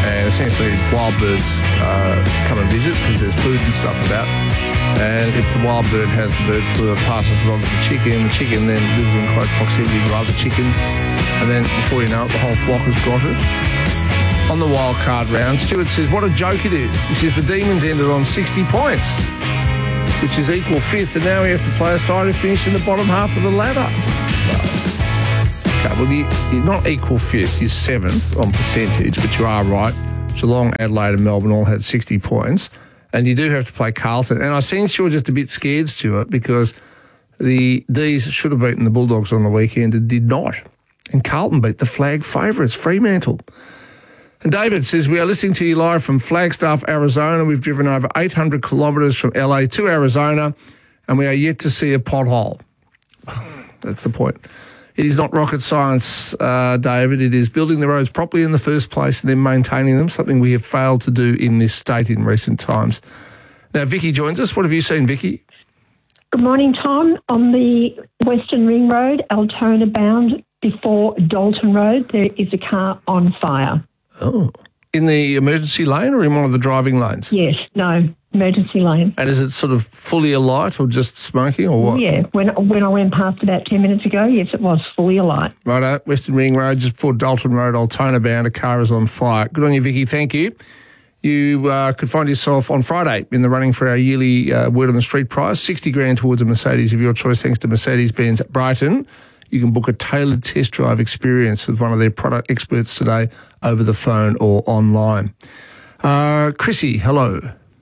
and essentially wild birds uh, come and visit because there's food and stuff about. And if the wild bird has the bird flu, it passes it on to the chicken. The chicken then lives in close proximity to other chickens. And then before you know it, the whole flock has got it. On the wild card round, Stuart says, what a joke it is. He says the Demons ended on sixty points, which is equal fifth, and now we have to play a side who finished in the bottom half of the ladder. Okay, well, you, you're not equal fifth, you're seventh on percentage, but you are right. Geelong, Adelaide and Melbourne all had sixty points, and you do have to play Carlton. And I sense you're just a bit scared, Stuart, because the D's should have beaten the Bulldogs on the weekend and did not. And Carlton beat the flag favourites, Fremantle. And David says, we are listening to you live from Flagstaff, Arizona. We've driven over eight hundred kilometres from L A to Arizona, and we are yet to see a pothole. That's the point. It is not rocket science, uh, David. It is building the roads properly in the first place and then maintaining them, something we have failed to do in this state in recent times. Now, Vicky joins us. What have you seen, Vicky? Good morning, Tom. On the Western Ring Road, Altona bound, before Dalton Road, there is a car on fire. Oh. In the emergency lane or in one of the driving lanes? Yes, no, emergency lane. And is it sort of fully alight or just smoking or what? Yeah, when when I went past about ten minutes ago, yes, it was fully alight. Righto, Western Ring Road, just before Dalton Road, Altona bound, a car is on fire. Good on you, Vicky, thank you. You uh, could find yourself on Friday in the running for our yearly uh, Word on the Street prize, sixty grand towards a Mercedes of your choice thanks to Mercedes-Benz Brighton. You can book a tailored test drive experience with one of their product experts today over the phone or online. Uh, Chrissy, hello.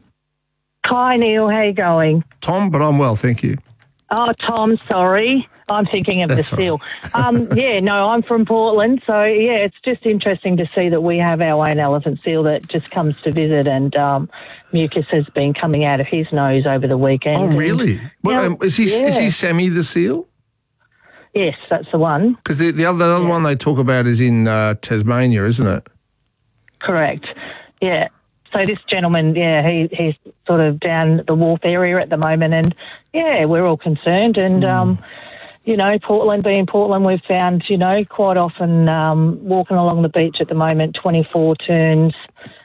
Hi, Neil. How you going? Tom, but I'm well, thank you. Oh, Tom, sorry. I'm thinking of That's the seal. Um, yeah, no, I'm from Portland. So, yeah, it's just interesting to see that we have our own elephant seal that just comes to visit, and um, mucus has been coming out of his nose over the weekend. Oh, really? And, well, yeah, um, is he yeah. is he Sammy the seal? Yes, that's the one. Because the, the other, the other yeah. one they talk about is in uh, Tasmania, isn't it? Correct. Yeah. So this gentleman, yeah, he he's sort of down the wharf area at the moment, and yeah, we're all concerned. And mm. um, you know, Portland being Portland, we've found, you know, quite often um, walking along the beach at the moment, twenty-four terns,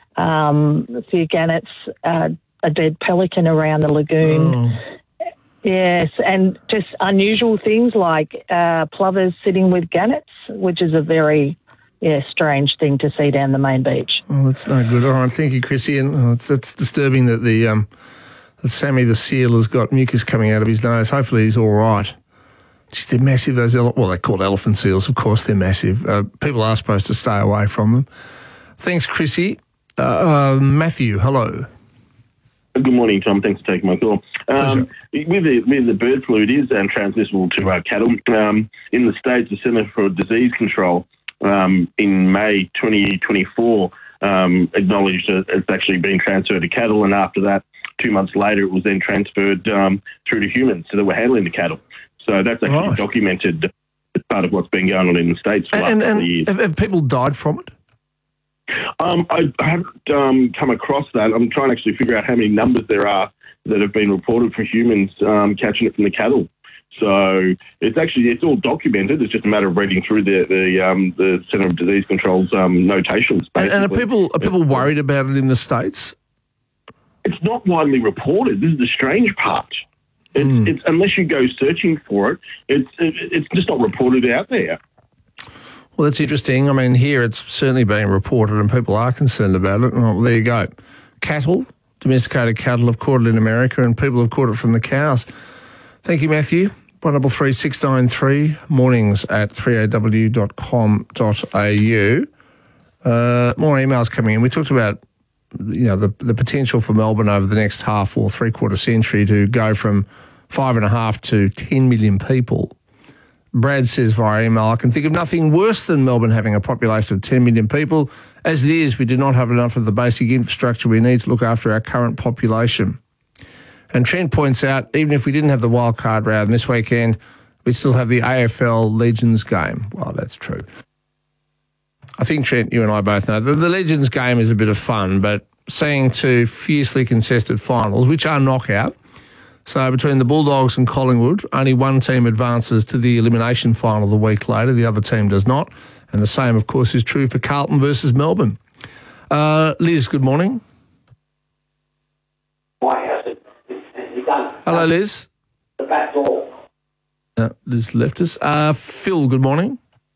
um, a few gannets, uh, a dead pelican around the lagoon. Oh. Yes, and just unusual things like uh, plovers sitting with gannets, which is a very, yeah, strange thing to see down the main beach. Oh, that's no good. All right, thank you, Chrissy. And oh, it's that's disturbing that the um, that Sammy the seal has got mucus coming out of his nose. Hopefully, he's all right. Jeez, they're massive. Those ele- well, they're called elephant seals. Of course, they're massive. Uh, people are supposed to stay away from them. Thanks, Chrissy. Uh, uh, Matthew, hello. Good morning, Tom. Thanks for taking my call. Um, with, the, with the bird flu, it is um, transmissible to our cattle. Um, in the States, the Centre for Disease Control um, in May twenty twenty-four um, acknowledged that it's actually been transferred to cattle, and after that, two months later, it was then transferred um, through to humans, so that we're handling the cattle. So that's actually right. documented as part of what's been going on in the States for the and, last couple and of years. Have, have people died from it? Um, I, I haven't um, come across that. I'm trying to actually figure out how many numbers there are that have been reported for humans um, catching it from the cattle. So it's actually it's all documented. It's just a matter of reading through the the, um, the Centre of Disease Control's um, notations. And, and are people are people worried about it in the States? It's not widely reported. This is the strange part. It's, mm. it's unless you go searching for it, it's it, it's just not reported out there. Well, that's interesting. I mean, here it's certainly being reported and people are concerned about it. Well, there you go. Cattle, domesticated cattle have caught it in America and people have caught it from the cows. Thank you, Matthew. one double three six nine three, mornings at three a w dot com dot a u. Uh, more emails coming in. We talked about, you know, the, the potential for Melbourne over the next half or three-quarter century to go from five and a half to ten million people. Brad says via email, I can think of nothing worse than Melbourne having a population of ten million people. As it is, we do not have enough of the basic infrastructure we need to look after our current population. And Trent points out, even if we didn't have the wild card round this weekend, we still have the A F L Legends game. Well, that's true. I think, Trent, you and I both know that the Legends game is a bit of fun, but seeing two fiercely contested finals, which are knockout, so between the Bulldogs and Collingwood, only one team advances to the elimination final the week later. The other team does not. And the same, of course, is true for Carlton versus Melbourne. Uh, Liz, good morning. Hello, Liz. The back door. Uh, Liz left us. Uh, Phil, good morning.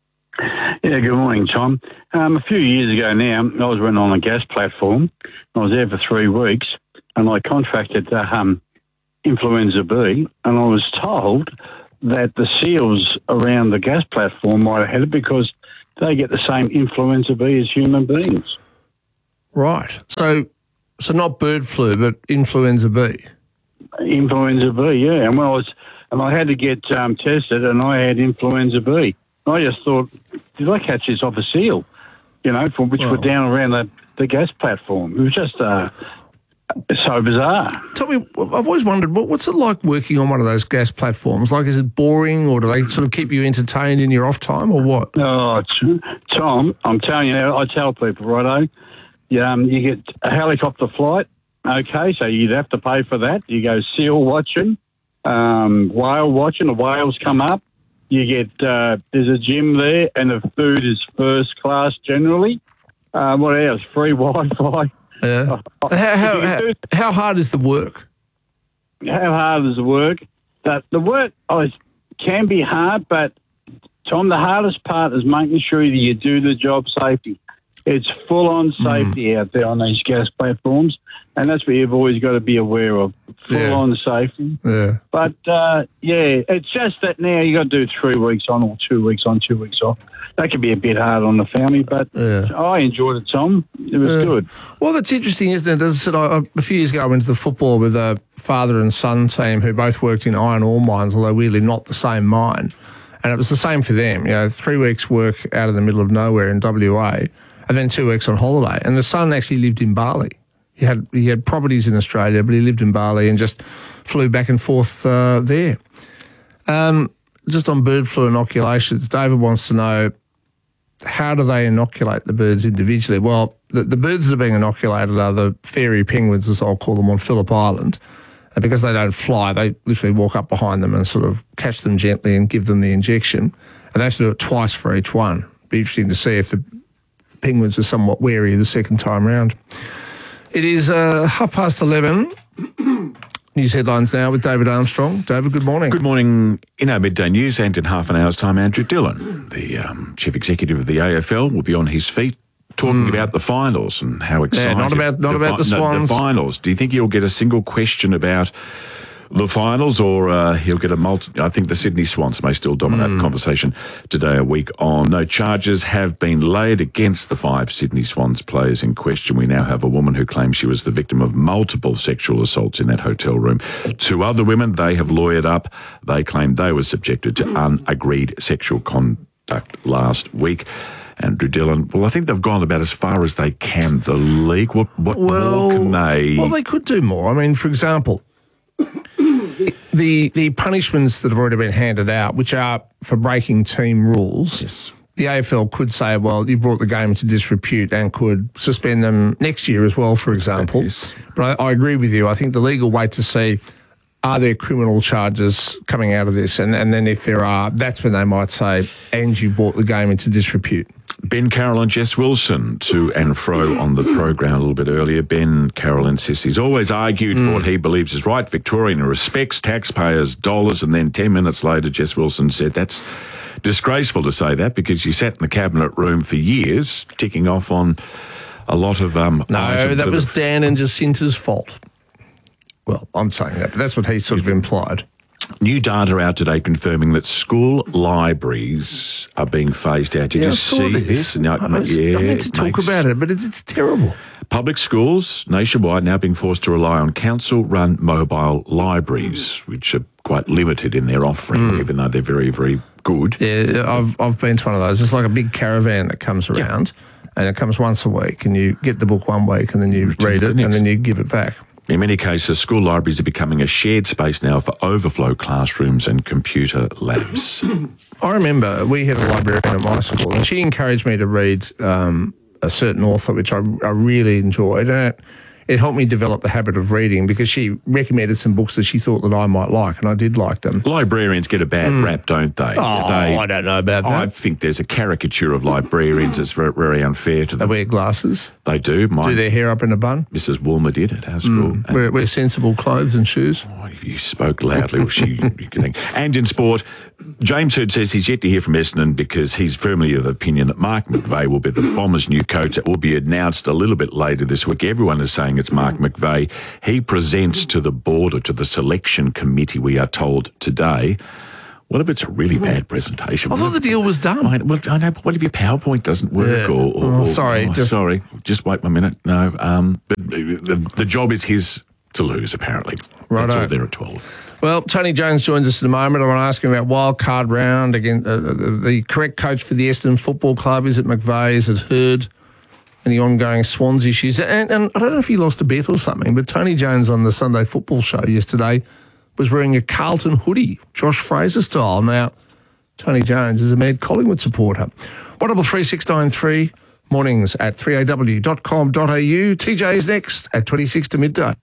Yeah, good morning, Tom. Um, a few years ago now, I was running on a gas platform. I was there for three weeks, and I contracted uh, um, influenza B, and I was told that the seals around the gas platform might have had it because they get the same influenza B as human beings. Right. So, so not bird flu, but influenza B. Influenza B, yeah. And when I was, and I had to get um, tested, and I had influenza B. I just thought, did I catch this off a seal? You know, from which Well. were down around the, the gas platform. It was just uh, so bizarre. Tell me, I've always wondered, what, what's it like working on one of those gas platforms? Like, is it boring, or do they sort of keep you entertained in your off time, or what? Oh, t- Tom, I'm telling you now, I tell people, righto, you, um, you get a helicopter flight, okay, so you'd have to pay for that. You go seal watching, um, whale watching, the whales come up. You get, uh, there's a gym there, and the food is first class generally. Uh, what else? Free Wi-Fi. Yeah. How, how, how, how hard is the work? How hard is the work? The, the work oh, can be hard, but, Tom, the hardest part is making sure that you do the job safety. It's full-on safety mm. out there on these gas platforms, and that's what you've always got to be aware of, full-on yeah. safety. Yeah. But, uh, yeah, it's just that now you got to do three weeks on or two weeks on, two weeks off. That can be a bit hard on the family, but yeah. I enjoyed it, Tom. It was yeah. good. Well, that's interesting, isn't it? As I said, I, a few years ago I went to the football with a father and son team who both worked in iron ore mines, although really not the same mine. And it was the same for them, you know, three weeks work out in the middle of nowhere in W A, and then two weeks on holiday. And the son actually lived in Bali. He had he had properties in Australia, but he lived in Bali and just flew back and forth uh, there. Um, just on bird flu inoculations, David wants to know, how do they inoculate the birds individually? Well, the, the birds that are being inoculated are the fairy penguins, as I'll call them, on Phillip Island. And because they don't fly, they literally walk up behind them and sort of catch them gently and give them the injection. And they have to do it twice for each one. It'd be interesting to see if the penguins are somewhat wary the second time round. It is uh, half past eleven. News headlines now with David Armstrong. David, good morning. Good morning. In our midday news and in half an hour's time, Andrew Dillon, the um, chief executive of the A F L, will be on his feet talking mm. about the finals and how exciting. Yeah, not about not the about fi- the Swans. No, the finals. Do you think he'll get a single question about the finals, or uh, he'll get a multi? I think the Sydney Swans may still dominate mm. the conversation today, a week on. No charges have been laid against the five Sydney Swans players in question. We now have a woman who claims she was the victim of multiple sexual assaults in that hotel room. Two other women, they have lawyered up. They claim they were subjected to unagreed sexual conduct last week. Andrew Dillon, well, I think they've gone about as far as they can, the league. What, what well, more can they... Well, they could do more. I mean, for example, the the punishments that have already been handed out, which are for breaking team rules, yes. the A F L could say, well, you brought the game into disrepute, and could suspend them next year as well, for example. Yes. But I, I agree with you. I think the league will wait to see, are there criminal charges coming out of this? And, and then if there are, that's when they might say, and you brought the game into disrepute. Ben Carroll and Jess Wilson to and fro on the program a little bit earlier. Ben Carroll insists he's always argued mm. for what he believes is right. Victorian respects taxpayers' dollars. And then ten minutes later, Jess Wilson said that's disgraceful to say that because she sat in the cabinet room for years ticking off on a lot of... Um, no, that was Dan and Jacinta's fault. Well, I'm saying that, but that's what he sort of implied. New data out today confirming that school libraries are being phased out. Did yeah, you I saw see this? this? Now, I, was, yeah, I meant to talk makes, about it, but it's, it's terrible. Public schools nationwide now being forced to rely on council-run mobile libraries, which are quite limited in their offering, mm. even though they're very, very good. Yeah, I've I've been to one of those. It's like a big caravan that comes around, yeah. and it comes once a week, and you get the book one week, and then you Return read it, the and then you give it back. In many cases, school libraries are becoming a shared space now for overflow classrooms and computer labs. I remember we had a librarian at my school, and she encouraged me to read um, a certain author, which I, I really enjoyed, and it, it helped me develop the habit of reading because she recommended some books that she thought that I might like, and I did like them. Librarians get a bad mm. rap, don't they? Oh, they, I don't know about that. I think there's a caricature of librarians that's very, very unfair to them. They wear glasses. They do. My, Do their hair up in a bun. Missus Woolmer did at our school. Mm. Wear, wear sensible clothes and shoes. Oh, you spoke loudly. Was she? You can think. And in sport, James Hurd says he's yet to hear from Essendon because he's firmly of the opinion that Mark McVeigh will be the Bombers' new coach. It will be announced a little bit later this week. Everyone is saying it's Mark McVeigh. He presents to the board or to the selection committee, we are told today. What if it's a really bad presentation? I thought the deal was done. I, well, I know, but what if your PowerPoint doesn't work? Yeah. Or, or, Oh, or sorry, oh, just- sorry. Just wait a minute. No, um, but the, the job is his to lose. Apparently, Righto. That's all there at twelve. Well, Tony Jones joins us in a moment. I want to ask him about wild card round. Again, uh, the correct coach for the Essendon Football Club, is it McVeigh? Is it Hurd? Any ongoing Swans issues? And, and I don't know if he lost a bet or something, but Tony Jones on the Sunday Football Show yesterday was wearing a Carlton hoodie, Josh Fraser style. Now, Tony Jones is a mad Collingwood supporter. one double three six nine three, mornings at three a w dot com dot a u. T J is next at twenty-six to midday.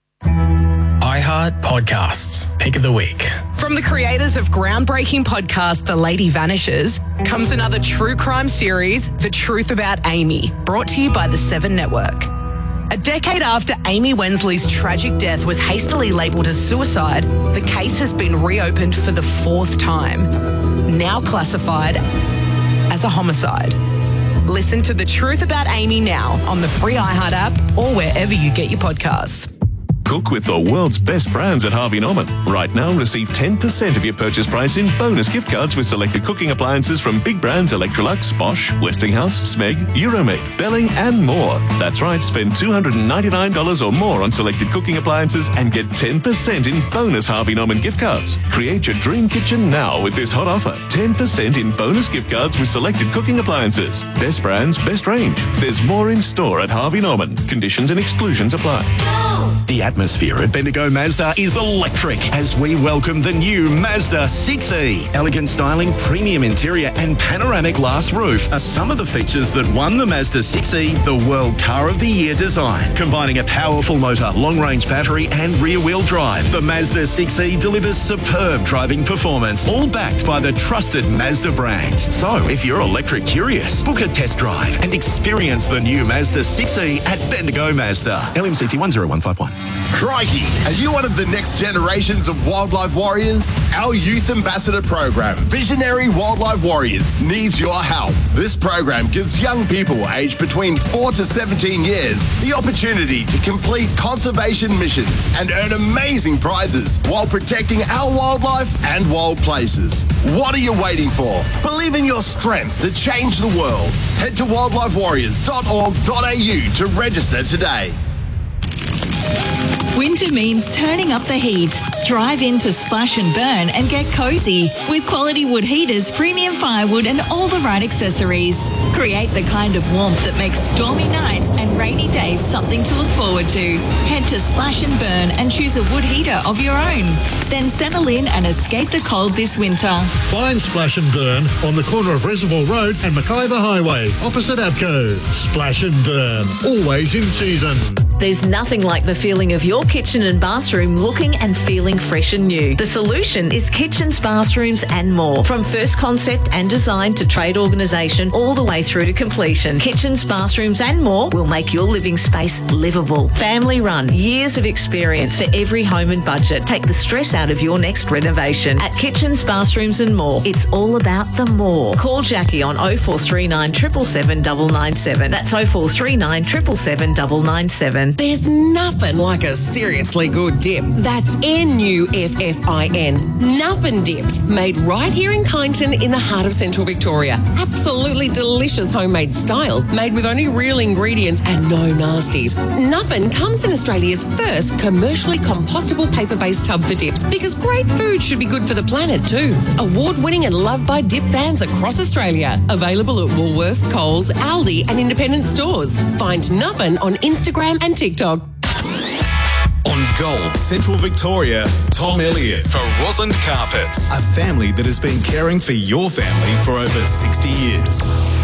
iHeart Podcasts, Pick of the Week. From the creators of groundbreaking podcast The Lady Vanishes comes another true crime series, The Truth About Amy, brought to you by the Seven Network. A decade after Amy Wensley's tragic death was hastily labelled as suicide, the case has been reopened for the fourth time, now classified as a homicide. Listen to The Truth About Amy now on the free iHeart app or wherever you get your podcasts. Cook with the world's best brands at Harvey Norman. Right now, receive ten percent of your purchase price in bonus gift cards with selected cooking appliances from big brands Electrolux, Bosch, Westinghouse, Smeg, Euromade, Belling, and more. That's right, spend two hundred ninety-nine dollars or more on selected cooking appliances and get ten percent in bonus Harvey Norman gift cards. Create your dream kitchen now with this hot offer. ten percent in bonus gift cards with selected cooking appliances. Best brands, best range. There's more in store at Harvey Norman. Conditions and exclusions apply. The atmosphere at Bendigo Mazda is electric as we welcome the new Mazda six E. Elegant styling, premium interior and panoramic glass roof are some of the features that won the Mazda six E the World Car of the Year design. Combining a powerful motor, long-range battery and rear-wheel drive, the Mazda six E delivers superb driving performance, all backed by the trusted Mazda brand. So, if you're electric curious, book a test drive and experience the new Mazda six E at Bendigo Mazda. L M C T one zero one five one. Crikey, are you one of the next generations of wildlife warriors? Our Youth Ambassador program, Visionary Wildlife Warriors, needs your help. This program gives young people aged between four to seventeen years the opportunity to complete conservation missions and earn amazing prizes while protecting our wildlife and wild places. What are you waiting for? Believe in your strength to change the world. Head to wildlife warriors dot org dot a u to register today. Winter means turning up the heat. Drive into Splash and Burn and get cozy with quality wood heaters, premium firewood and all the right accessories. Create the kind of warmth that makes stormy nights and rainy days something to look forward to. Head to Splash and Burn and choose a wood heater of your own. Then settle in and escape the cold this winter. Find Splash and Burn on the corner of Reservoir Road and Mackayba Highway, opposite Abco. Splash and Burn, always in season. There's nothing like the feeling of your kitchen and bathroom looking and feeling fresh and new. The solution is kitchens, bathrooms and more. From first concept and design to trade organisation all the way through to completion. Kitchens, bathrooms and more will make your living space livable. Family run, years of experience for every home and budget. Take the stress out of your next renovation. At Kitchens, Bathrooms and More, it's all about the more. Call Jackie on oh four three nine, seven seven seven, nine nine seven. That's oh four three nine, seven seven seven, nine nine seven. There's nothing like a seriously good dip. That's N U F F I N. Nuffin Dips. Made right here in Kyneton in the heart of central Victoria. Absolutely delicious homemade style. Made with only real ingredients and no nasties. Nuffin comes in Australia's first commercially compostable paper-based tub for dips because great food should be good for the planet too. Award-winning and loved by dip fans across Australia. Available at Woolworths, Coles, Aldi and independent stores. Find Nuffin on Instagram and TikTok. On Gold, Central Victoria, Tom Elliott for Rosalind Carpets, a family that has been caring for your family for over sixty years.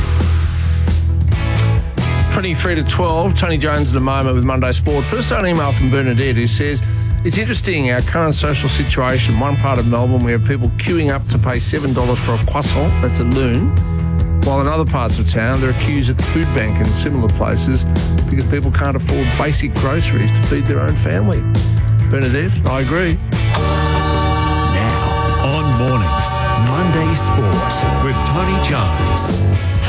twenty-three to twelve, Tony Jones in a moment with Monday Sport. First, an email from Bernadette who says, it's interesting, our current social situation. One part of Melbourne, we have people queuing up to pay seven dollars for a croissant, that's a loon, while in other parts of town they're queues at the food bank and similar places because people can't afford basic groceries to feed their own family. Bernadette, I agree. Now, on Mornings, Monday Sport with Tony Jones.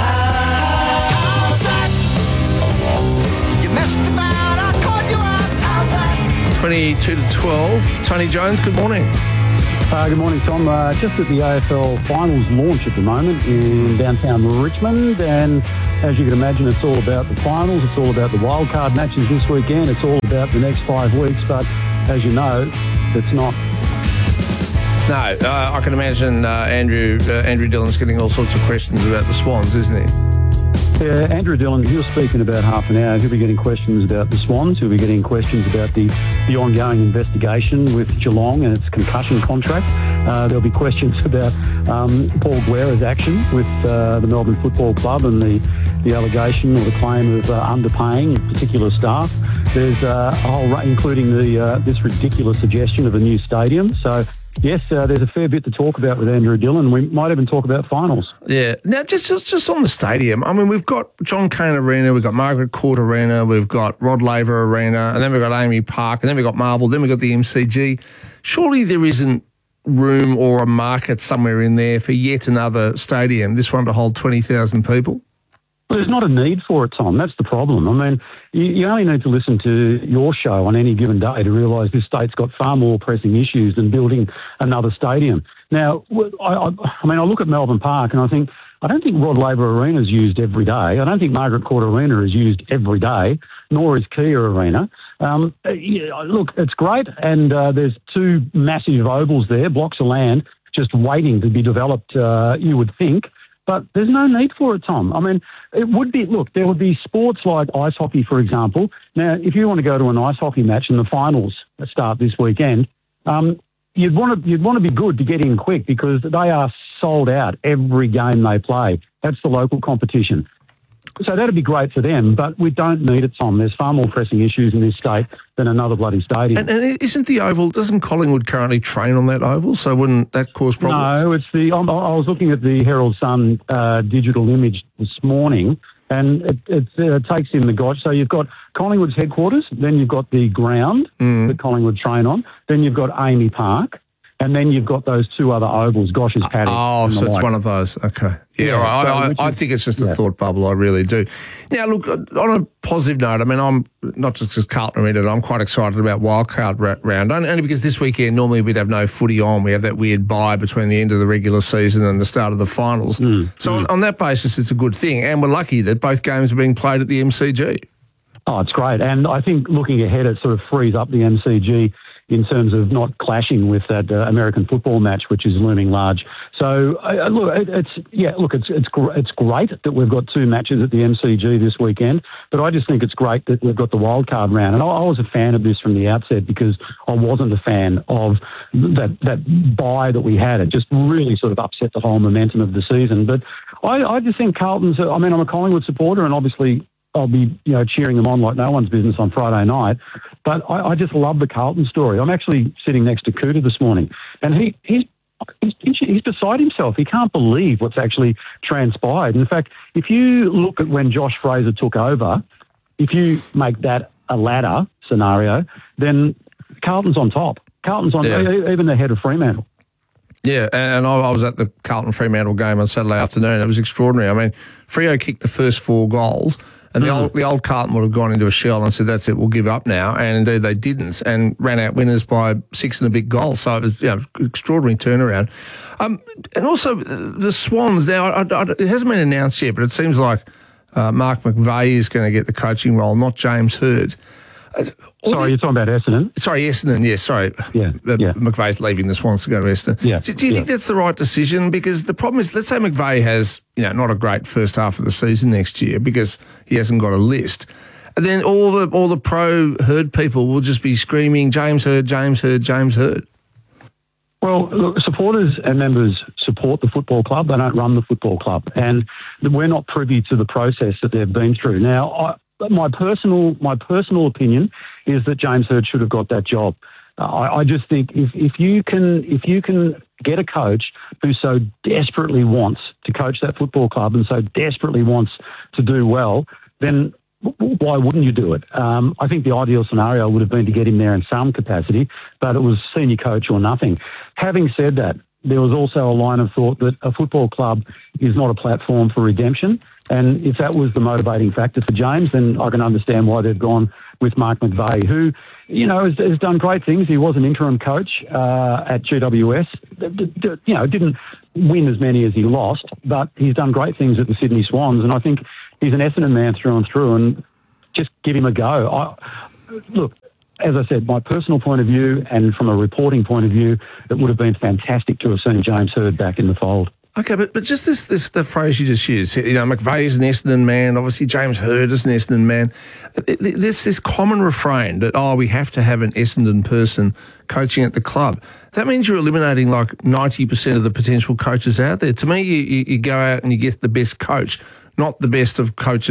You messed about, I caught you out. twenty-two to twelve. Tony Jones, good morning. Uh, good morning, Tom. Uh, just at the A F L Finals launch at the moment in downtown Richmond, and as you can imagine, it's all about the finals, it's all about the wildcard matches this weekend, it's all about the next five weeks, but as you know, it's not. No, uh, I can imagine uh, Andrew uh, Andrew Dillon's getting all sorts of questions about the Swans, isn't he? Yeah, Andrew Dillon, he'll speak in about half an hour. He'll be getting questions about the Swans. He'll be getting questions about the, the ongoing investigation with Geelong and its concussion contract. Uh, there'll be questions about um, Paul Guerra's action with uh, the Melbourne Football Club and the, the allegation or the claim of uh, underpaying particular staff. There's uh, a whole, including the uh, this ridiculous suggestion of a new stadium. So, yes, uh, there's a fair bit to talk about with Andrew Dillon. We might even talk about finals. Yeah. Now, just, just just on the stadium, I mean, we've got John Cain Arena, we've got Margaret Court Arena, we've got Rod Laver Arena, and then we've got Amy Park, and then we've got Marvel, then we've got the M C G. Surely there isn't room or a market somewhere in there for yet another stadium, this one to hold twenty thousand people? Well, there's not a need for it, Tom. That's the problem. I mean, you, you only need to listen to your show on any given day to realise this state's got far more pressing issues than building another stadium. Now, I, I, I mean, I look at Melbourne Park and I think, I don't think Rod Laver Arena is used every day. I don't think Margaret Court Arena is used every day, nor is Kia Arena. Um, yeah, look, it's great, and uh, there's two massive ovals there, blocks of land, just waiting to be developed, uh, you would think. But there's no need for it, Tom. I mean, it would be, look, there would be sports like ice hockey, for example. Now, if you want to go to an ice hockey match and the finals start this weekend, um, you'd want to you'd want to be good to get in quick because they are sold out every game they play. That's the local competition. So that'd be great for them, but we don't need it, Tom. There's far more pressing issues in this state than another bloody stadium. And, and isn't the oval, doesn't Collingwood currently train on that oval? So wouldn't that cause problems? No, it's the, I was looking at the Herald Sun uh, digital image this morning, and it, it uh, takes in the gotch. So you've got Collingwood's headquarters, then you've got the ground mm. that Collingwood train on, then you've got Amy Park, and then you've got those two other ovals, Gosh's Paddock. Oh, so it's like. one of those. Okay. Yeah, Yeah, right. so I, which I, I is- think it's just a yeah. thought bubble. I really do. Now, look, on a positive note, I mean, I'm not just because Carlton are in it, I'm quite excited about wildcard ra- round. Only only because this weekend, normally we'd have no footy on. We have that weird bye between the end of the regular season and the start of the finals. so On, on that basis, it's a good thing. And we're lucky that both games are being played at the M C G. Oh, it's great. And I think looking ahead, it sort of frees up the M C G in terms of not clashing with that uh, American football match, which is looming large. So, uh, look, it, it's yeah, look, it's it's gr- it's great that we've got two matches at the M C G this weekend. But I just think it's great that we've got the wildcard round. And I, I was a fan of this from the outset because I wasn't a fan of that that bye that we had. It just really sort of upset the whole momentum of the season. But I, I just think Carlton's. I mean, I'm a Collingwood supporter, and obviously I'll be, you know, cheering them on like no one's business on Friday night. But I, I just love the Carlton story. I'm actually sitting next to Cooter this morning, and he he's, he's he's beside himself. He can't believe what's actually transpired. In fact, if you look at when Josh Fraser took over, if you make that a ladder scenario, then Carlton's on top. Carlton's on Yeah. even ahead of Fremantle. Yeah, and I, I was at the Carlton Fremantle game on Saturday afternoon. It was extraordinary. I mean, Freo kicked the first four goals, and the old the old Carlton would have gone into a shell and said, "That's it, we'll give up now." And indeed, they didn't, and ran out winners by six and a big goal. So it was, you know, extraordinary turnaround. Um, and also the Swans. Now, I, I, it hasn't been announced yet, but it seems like uh, Mark McVeigh is going to get the coaching role, not James Hird. Sorry, you're talking about Essendon? Sorry, Essendon, yes, sorry. Yeah, uh, yeah. McVeigh's leaving the Swans to go to Essendon. Yeah, Do, do you yeah. think that's the right decision? Because the problem is, let's say McVeigh has, you know, not a great first half of the season next year because he hasn't got a list. And then all the all the pro Hird people will just be screaming, James Hird, James Hird, James Hird. Well, look, supporters and members support the football club. They don't run the football club. And we're not privy to the process that they've been through. Now, I, my personal my personal opinion is that James Hird should have got that job. Uh, I, I just think if, if you can if you can get a coach who so desperately wants to coach that football club and so desperately wants to do well, then why wouldn't you do it? Um, I think the ideal scenario would have been to get him there in some capacity, but it was senior coach or nothing. Having said that, there was also a line of thought that a football club is not a platform for redemption. And if that was the motivating factor for James, then I can understand why they've gone with Mark McVeigh, who, you know, has, has done great things. He was an interim coach uh, at G W S. D- d- you know, didn't win as many as he lost, but he's done great things at the Sydney Swans. And I think he's an Essendon man through and through, and just give him a go. I, look, as I said, my personal point of view and from a reporting point of view, it would have been fantastic to have seen James Hird back in the fold. Okay, but but just this this the phrase you just used, you know, McVeigh's an Essendon man, obviously James Hird is an Essendon man. There's this common refrain that, oh, we have to have an Essendon person coaching at the club. That means you're eliminating like ninety percent of the potential coaches out there. To me, you, you, you go out and you get the best coach, not the best of coaches